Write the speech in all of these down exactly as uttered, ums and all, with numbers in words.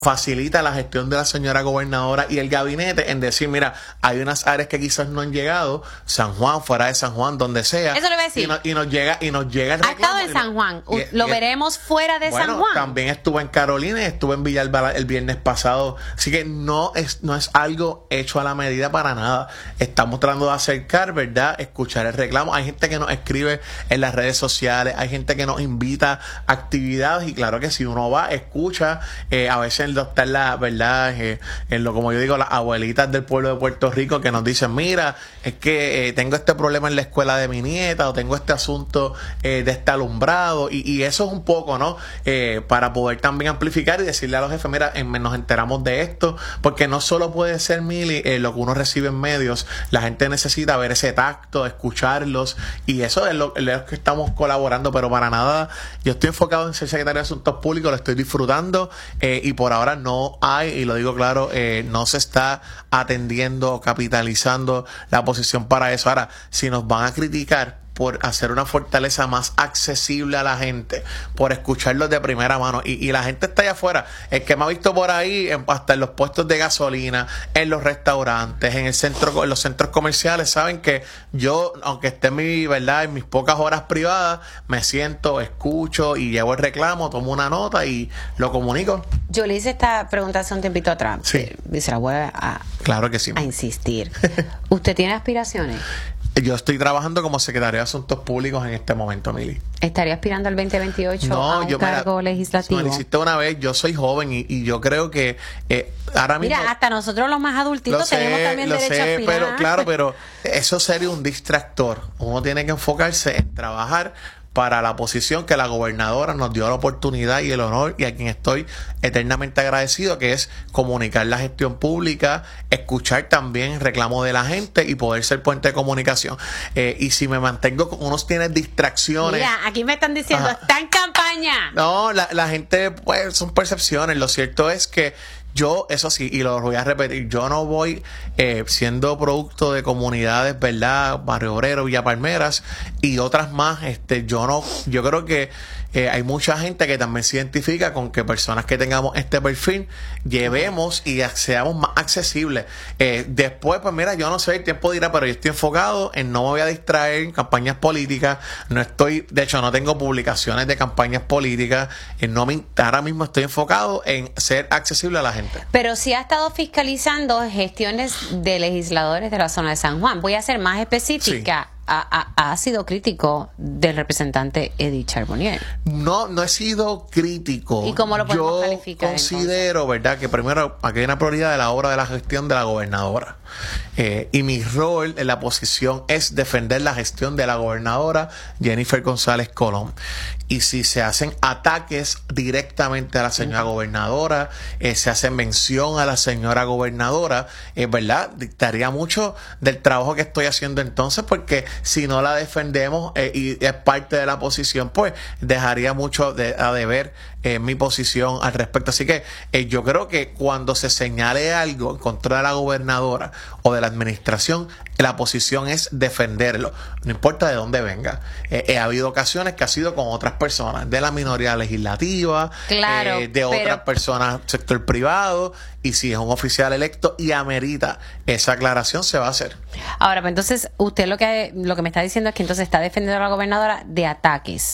facilita la gestión de la señora gobernadora y el gabinete en decir, mira, hay unas áreas que quizás no han llegado, San Juan, fuera de San Juan, donde sea. Eso le voy a decir. Y, no, y nos llega, y nos llega el reclamo. Ha estado en San Juan. Y, lo y, veremos fuera de bueno, San Juan. También estuve en Carolina y estuve en Villalba el viernes pasado. Así que no es, no es algo hecho a la medida para nada. Estamos tratando de acercar, ¿verdad? Escuchar el reclamo. Hay gente que nos escribe en las redes sociales, hay gente que nos invita a actividades y claro que si uno va, escucha, eh, a veces está la verdad, eh, en lo como yo digo, las abuelitas del pueblo de Puerto Rico que nos dicen, mira, es que eh, tengo este problema en la escuela de mi nieta o tengo este asunto eh, de este alumbrado y, y eso es un poco, ¿no? Eh, para poder también amplificar y decirle a los jefes, mira, en, nos enteramos de esto, porque no solo puede ser, Mili, eh, lo que uno recibe en medios, la gente necesita ver ese tacto, escucharlos y eso es lo, es lo que estamos colaborando, pero para nada, yo estoy enfocado en ser secretario de Asuntos Públicos, lo estoy disfrutando eh, y por ahora no hay, y lo digo claro, eh, no se está atendiendo o capitalizando la posición para eso. Ahora, si nos van a criticar por hacer una fortaleza más accesible a la gente, por escucharlos de primera mano, y, y la gente está allá afuera, el que me ha visto por ahí, en, hasta en los puestos de gasolina, en los restaurantes, en el centro, en los centros comerciales, saben que yo, aunque esté en mi, verdad, en mis pocas horas privadas, me siento, escucho y llevo el reclamo, tomo una nota y lo comunico. Yo le hice esta pregunta hace un tiempito atrás. Sí. Y se la voy a, claro que sí. a insistir. ¿Usted tiene aspiraciones? Yo estoy trabajando como secretario de Asuntos Públicos en este momento, Mili. ¿Estaría aspirando al veinte veintiocho no, a un yo cargo me la, legislativo? Me lo hiciste una vez, yo soy joven y, y yo creo que eh, ahora mismo... Mira, hasta nosotros los más adultitos sé, tenemos también lo derecho sé, a aspirar. Pero, claro, pero eso sería un distractor. Uno tiene que enfocarse en trabajar para la posición que la gobernadora nos dio la oportunidad y el honor y a quien estoy eternamente agradecido, que es comunicar la gestión pública, escuchar también el reclamo de la gente y poder ser puente de comunicación. Eh, y si me mantengo con unos tienes distracciones... Mira, aquí me están diciendo, ajá, está en campaña. No, la, la gente, pues, son percepciones. Lo cierto es que yo, eso sí, y lo voy a repetir, yo no voy eh, siendo producto de comunidades, ¿verdad? Barrio Obrero, Villa Palmeras y otras más. Este, yo no, yo creo que eh, hay mucha gente que también se identifica con que personas que tengamos este perfil llevemos y seamos más accesibles. Eh, después, pues mira, yo no sé, el tiempo dirá, pero yo estoy enfocado en no me voy a distraer en campañas políticas. No estoy, de hecho, no tengo publicaciones de campañas políticas. Eh, no me, ahora mismo estoy enfocado en ser accesible a la gente. Pero sí ha estado fiscalizando gestiones de legisladores de la zona de San Juan. Voy a ser más específica. Sí. Ha, ha, ha sido crítico del representante Eddie Charbonnier. No, no he sido crítico. ¿Y cómo lo podemos Yo calificar? Yo considero, entonces? ¿verdad?, que primero aquí hay una prioridad de la obra de la gestión de la gobernadora. Eh, y mi rol en la posición es defender la gestión de la gobernadora Jennifer González Colón. Y si se hacen ataques directamente a la señora uh-huh. gobernadora, eh, se hace mención a la señora gobernadora, es eh, verdad, dictaría mucho del trabajo que estoy haciendo entonces, porque si no la defendemos eh, y es parte de la posición, pues dejaría mucho de, a deber eh, mi posición al respecto. Así que eh, yo creo que cuando se señale algo en contra de la gobernadora o de la administración, la posición es defenderlo, no importa de dónde venga. Eh, eh, ha habido ocasiones que ha sido con otras personas de la minoría legislativa, claro, eh, de otras pero... personas sector privado, y si es un oficial electo y amerita esa aclaración, se va a hacer. Ahora, pues entonces usted lo que lo que me está diciendo es que entonces está defendiendo a la gobernadora de ataques.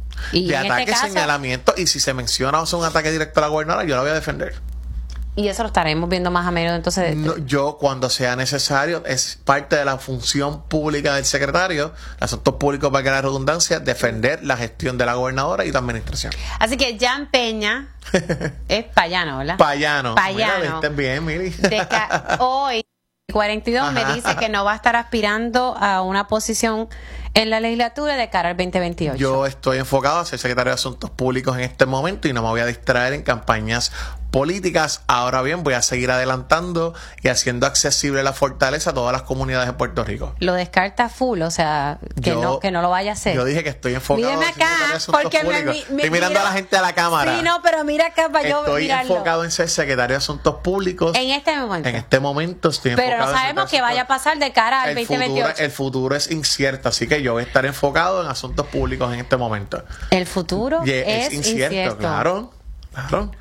Y de en ataques, este caso, señalamientos, y si se menciona o sea un ataque directo a la gobernadora, yo la voy a defender. Y eso lo estaremos viendo más a menudo entonces. No, yo, cuando sea necesario, es parte de la función pública del secretario, asuntos públicos, para que la redundancia, defender la gestión de la gobernadora y la administración. Así que Jan Peña es payano, ¿verdad? Payano. Payano. Mira, bien, Mili. De ca- hoy, cuarenta y dos, ajá, me dice que no va a estar aspirando a una posición en la legislatura de cara al veinte veintiocho. Yo estoy enfocado a ser secretario de Asuntos Públicos en este momento y no me voy a distraer en campañas políticas. Ahora bien, voy a seguir adelantando y haciendo accesible la fortaleza a todas las comunidades de Puerto Rico. Lo descarta full, o sea, que yo, no que no lo vaya a hacer. Yo dije que estoy enfocado. Míreme acá, porque me, me, estoy mirando a la gente a la cámara. Sí, no, pero mira acá para yo Estoy mirarlo. enfocado en ser secretario de Asuntos Públicos. En este momento. En este momento estoy pero enfocado. Pero no sabemos qué vaya a pasar de cara al el veinte veintiocho. Futuro, el futuro es incierto, así que yo voy a estar enfocado en asuntos públicos en este momento. El futuro y es, es incierto, incierto. Claro, claro.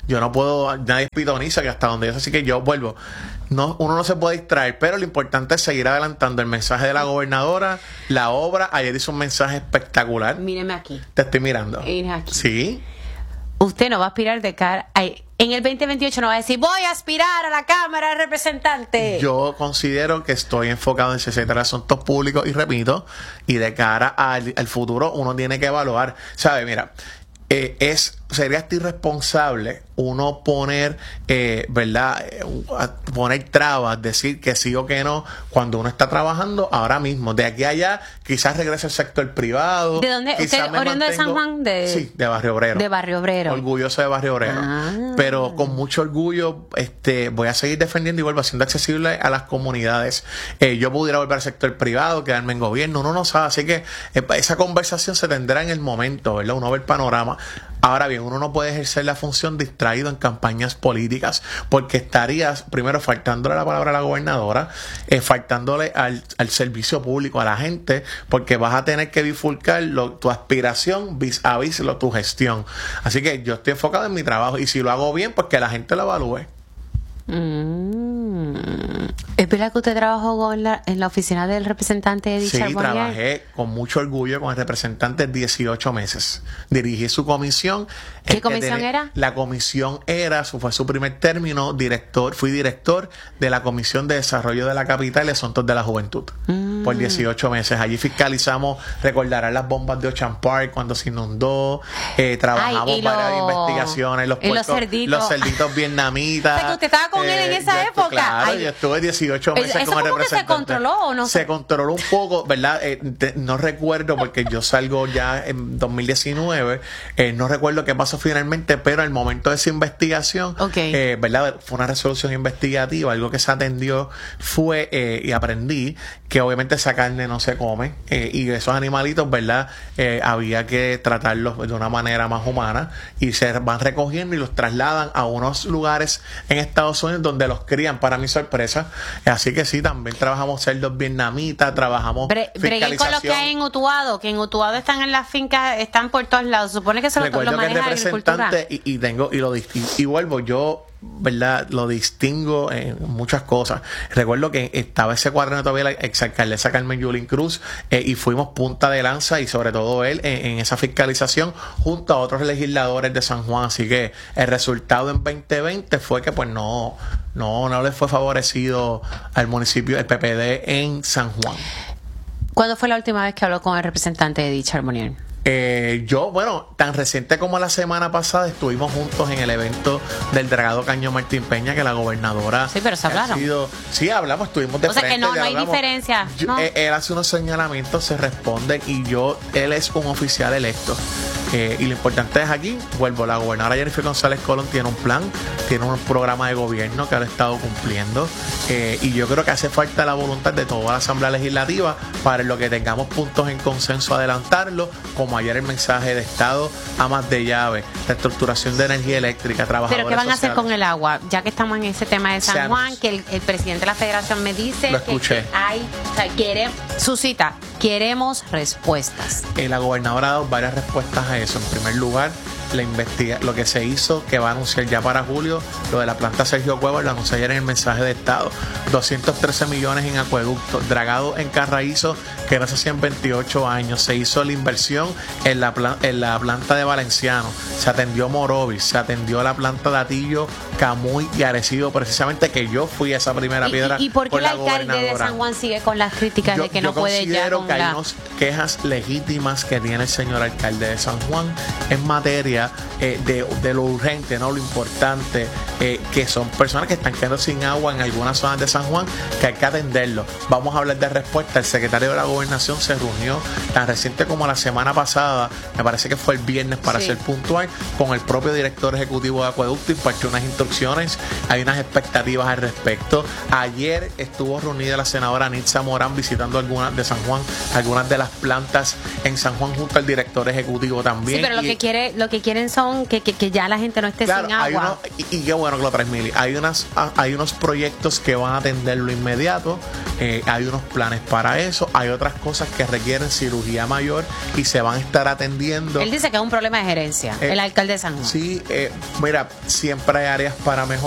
yo no puedo, nadie pitoniza que hasta donde yo sé, así que yo vuelvo. No, uno no se puede distraer, pero lo importante es seguir adelantando el mensaje de la gobernadora, la obra. Ayer hizo un mensaje espectacular. Míreme aquí. Te estoy mirando. Míreme aquí. Sí. Usted no va a aspirar de cara. Ay, en el veinte veintiocho no va a decir, voy a aspirar a la Cámara de Representantes. Yo considero que estoy enfocado en sesenta asuntos públicos y repito, y de cara al, al futuro uno tiene que evaluar. ¿Sabe? Mira, eh, es sería hasta irresponsable uno poner, eh, ¿verdad? Eh, poner trabas, decir que sí o que no, cuando uno está trabajando ahora mismo. De aquí a allá, quizás regrese al sector privado. ¿De dónde? ¿Usted oriundo de San Juan? De... Sí, de Barrio Obrero. De Barrio Obrero. Orgulloso de Barrio Obrero. Ah. Pero con mucho orgullo, este, voy a seguir defendiendo y vuelvo haciendo accesible a las comunidades. Eh, yo pudiera volver al sector privado, quedarme en gobierno, uno no sabe. Así que eh, esa conversación se tendrá en el momento, ¿verdad? Uno ve el panorama. Ahora bien, uno no puede ejercer la función distraído en campañas políticas, porque estarías, primero, faltándole la palabra a la gobernadora, eh, faltándole al, al servicio público, a la gente, porque vas a tener que bifurcar lo, tu aspiración vis a vis lo, tu gestión. Así que yo estoy enfocado en mi trabajo, y si lo hago bien, pues que la gente lo evalúe. Mm. ¿Es verdad que usted trabajó en la, en la oficina del representante Edith Sí, Charbonnier? Trabajé con mucho orgullo con el representante dieciocho meses. Dirigí su comisión. ¿Qué El comisión tiene, era? La comisión era, su, fue su primer término, director, fui director de la Comisión de Desarrollo de la Capital y Asuntos de la Juventud. Mm. Por dieciocho meses. Allí fiscalizamos, recordarán las bombas de Ocean Park cuando se inundó. Eh, trabajamos Ay, varias lo, investigaciones. Los, los puertos, cerditos. Los cerditos vietnamitas. O sea, que usted estaba con él en esa yo, época. Claro, Ay, yo estuve dieciocho meses ¿eso con el como que representante. se controló o no? Se controló un poco, ¿verdad? Eh, te, no recuerdo porque yo salgo ya en dos mil diecinueve. Eh, no recuerdo qué pasó finalmente, pero al momento de esa investigación, okay. eh, ¿verdad? Fue una resolución investigativa. Algo que se atendió fue, eh, y aprendí, que obviamente esa carne no se come. Eh, y esos animalitos, ¿verdad? Eh, había que tratarlos de una manera más humana. Y se van recogiendo y los trasladan a unos lugares en Estados Unidos donde los crían, para mi sorpresa. Así que sí, también trabajamos cerdos vietnamitas, trabajamos Bre Breguen con lo que hay en Utuado, que en Utuado están en las fincas, están por todos lados. Supone que se lo, lo maneja la agricultura. Y, y tengo, y lo y, y vuelvo, yo, ¿verdad? Lo distingo en muchas cosas. Recuerdo que estaba ese cuadrante todavía la exalcaldesa Carmen Yulín Cruz, eh, y fuimos punta de lanza, y sobre todo él en, en esa fiscalización junto a otros legisladores de San Juan. Así que el resultado en veinte veinte fue que pues no no no le fue favorecido al municipio, el P P D en San Juan. ¿Cuándo fue la última vez que habló con el representante Edith Charbonnier? Eh, yo, bueno, tan reciente como la semana pasada estuvimos juntos en el evento del Dragado Caño Martín Peña, que la gobernadora... Sí, pero se hablaron. Sido, sí, hablamos, estuvimos de o sea frente. que no, no hay hablamos. diferencia. Yo, ¿no? Él, él hace unos señalamientos, se responden, y yo, él es un oficial electo. Eh, y lo importante es aquí, vuelvo, la gobernadora Jennifer González Colón tiene un plan, tiene un programa de gobierno que ha estado cumpliendo, eh, y yo creo que hace falta la voluntad de toda la Asamblea Legislativa para lo que tengamos puntos en consenso adelantarlo, como ayer el mensaje de Estado, amas de llave, la estructuración de energía eléctrica, trabajadores ¿Pero qué van sociales. a hacer con el agua? Ya que estamos en ese tema de San Seamos. Juan, que el, el presidente de la Federación me dice Lo que, escuché. que hay, o sea, quiere, su cita, queremos respuestas. Eh, la gobernadora ha dado varias respuestas a eso. En primer lugar, la investiga lo que se hizo, que va a anunciar ya para julio, lo de la planta Sergio Cuevas, lo anunció ayer en el mensaje de Estado. doscientos trece millones en acueducto, dragado en Carraízo, que no se hacía en veintiocho años. Se hizo la inversión en la, plan en la planta de Valenciano, se atendió Morovis, se atendió la planta de Atillo, Camuy y Arecibo, precisamente, que yo fui a esa primera ¿Y, piedra. y, y por qué el la alcalde de San Juan sigue con las críticas yo, de que yo no puede ya con que hay la... unas quejas legítimas que tiene el señor alcalde de San Juan en materia eh, de, de lo urgente, no lo importante, eh, que son personas que están quedando sin agua en algunas zonas de San Juan, que hay que atenderlo. Vamos a hablar de respuesta. El secretario de la Gobernación se reunió tan reciente como la semana pasada, me parece que fue el viernes para sí. ser puntual, con el propio director ejecutivo de Acueducto, impartió unas instrucciones, hay unas expectativas al respecto. Ayer estuvo reunida la senadora Nitza Morán visitando algunas de San Juan, algunas de las plantas en San Juan junto al director ejecutivo también. Sí, pero lo y, que quiere, lo que quieren son que, que, que ya la gente no esté claro, sin agua. Hay uno, y, y qué bueno que lo traes, Mili. Hay unas, hay unos proyectos que van a atenderlo inmediato, eh, hay unos planes para eso, hay otras otras cosas que requieren cirugía mayor y se van a estar atendiendo. Él dice que es un problema de gerencia, eh, el alcalde de San Juan. Sí, eh, mira, siempre hay áreas para mejorar.